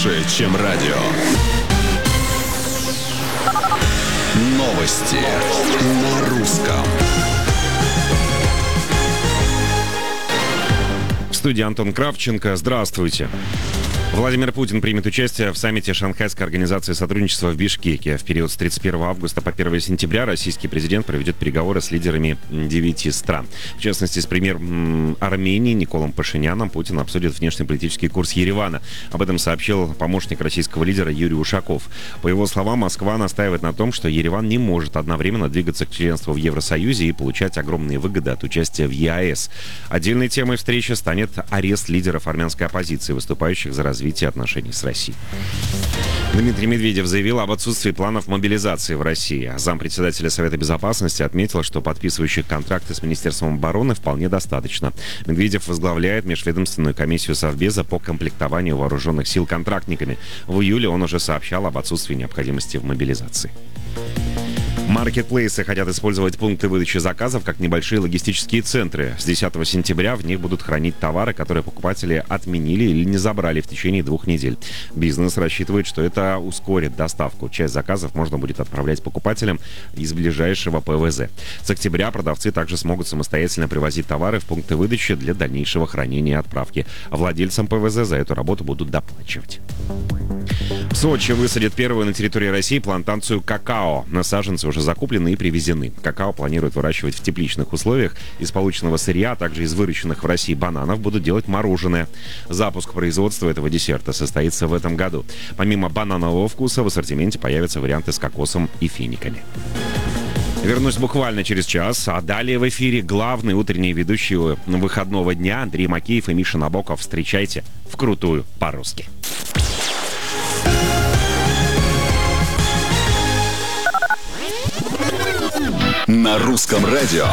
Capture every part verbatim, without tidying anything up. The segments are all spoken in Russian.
чем радио. Новости на русском. В студии Антон Кравченко. Здравствуйте. Владимир Путин примет участие в саммите Шанхайской организации сотрудничества в Бишкеке. В период с тридцать первого августа по первого сентября российский президент проведет переговоры с лидерами девяти стран. В частности, с премьером Армении Николом Пашиняном Путин обсудит внешнеполитический курс Еревана. Об этом сообщил помощник российского лидера Юрий Ушаков. По его словам, Москва настаивает на том, что Ереван не может одновременно двигаться к членству в Евросоюзе и получать огромные выгоды от участия в ЕАЭС. Отдельной темой встречи станет арест лидеров армянской оппозиции, выступающих за развитие развития отношений с Россией. Дмитрий Медведев заявил об отсутствии планов мобилизации в России. Зампредседателя Совета Безопасности отметил, что подписывающих контракты с Министерством обороны вполне достаточно. Медведев возглавляет межведомственную комиссию Совбеза по комплектованию вооруженных сил контрактниками. В июле он уже сообщал об отсутствии необходимости в мобилизации. Маркетплейсы хотят использовать пункты выдачи заказов как небольшие логистические центры. С десятого сентября в них будут хранить товары, которые покупатели отменили или не забрали в течение двух недель. Бизнес рассчитывает, что это ускорит доставку. Часть заказов можно будет отправлять покупателям из ближайшего ПВЗ. С октября продавцы также смогут самостоятельно привозить товары в пункты выдачи для дальнейшего хранения и отправки. Владельцам ПВЗ за эту работу будут доплачивать. В Сочи высадят первую на территории России плантацию какао. Насаженцы уже закуплены и привезены. Какао планируют выращивать в тепличных условиях. Из полученного сырья, а также из выращенных в России бананов будут делать мороженое. Запуск производства этого десерта состоится в этом году. Помимо бананового вкуса в ассортименте появятся варианты с кокосом и финиками. Вернусь буквально через час, а далее в эфире главные утренние ведущие выходного дня Андрей Макеев и Миша Набоков. Встречайте вкрутую по-русски. На русском радио.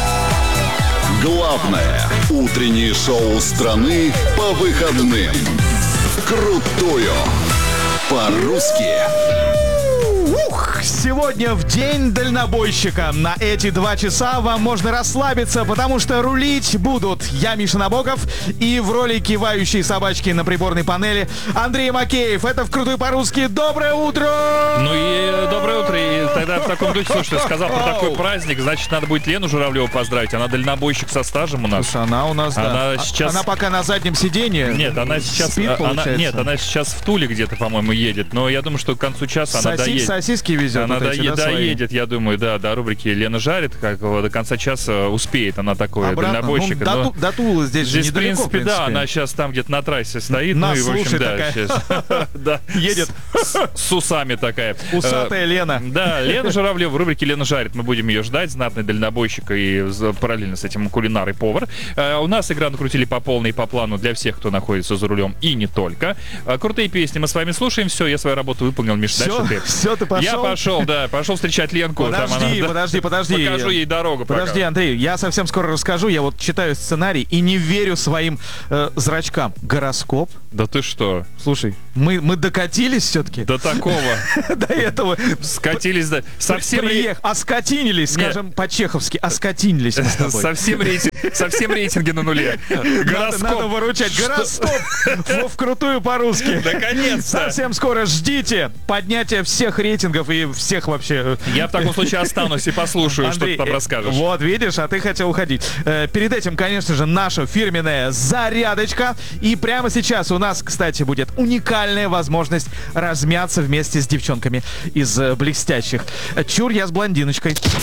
Главное утреннее шоу страны по выходным. Вкрутую по-русски. Сегодня в день дальнобойщика. На эти два часа вам можно расслабиться, потому что рулить будут я, Миша Набоков, и в роли кивающей собачки на приборной панели Андрей Макеев. Это вкрутую по-русски. Доброе утро! Ну и доброе утро. И тогда в таком духе, слушай, сказал про такой праздник, значит, надо будет Лену Журавлеву поздравить. Она дальнобойщик со стажем у нас. Слушай, она у нас, она да. Сейчас... Она пока на заднем сиденье. Нет, она сейчас... Спит, она... Нет, она сейчас в Туле где-то, по-моему, едет. Но я думаю, что к концу часа Соси... она доедет. Сосиски везет. Она вот до... эти, да, доедет, я думаю, да, до рубрики «Лена жарит», как до конца часа успеет. Она такой обратно, дальнобойщик. Ну, но... до, до Тулы здесь, здесь же недалеко, в принципе, в принципе, да, она сейчас там где-то на трассе стоит. Нас ну и, в общем, да, такая. сейчас едет с усами такая. Усатая Лена. Да, Лена Журавлева в рубрике «Лена жарит». Мы будем ее ждать. Знатный дальнобойщик и параллельно с этим кулинар и повар. У нас игра накрутили по полной и по плану для всех, кто находится за рулем, и не только. Крутые песни мы с вами слушаем. Все, я свою работу выполнил, Миша. Все, дальше ты. все, ты пошел? Я пошел, да, пошел встречать Ленку. Подожди, там она, подожди, подожди. Покажу ей дорогу. Подожди, пока. Андрей, я совсем скоро расскажу. Я вот читаю сценарий и не верю своим э, зрачкам. Гороскоп? Да ты что? Слушай, мы, мы докатились все-таки? До такого. До этого. Скатились, да. Совсем... Оскотинились, скажем по-чеховски. Оскотинились мы с тобой. Совсем рейтинги на нуле. Гороскоп. Надо выручать. Гороскоп. Вкрутую по-русски. Наконец-то. Совсем скоро ждите поднятия всех рейтингов и всех вообще. Я в таком случае останусь и послушаю, что ты там расскажешь. Вот, видишь, а ты хотел уходить. Перед этим, конечно же, наша фирменная зарядочка. И прямо сейчас у нас, кстати, будет уникальная возможность размяться вместе с девчонками из блестящих. Чур, я с блондиночкой.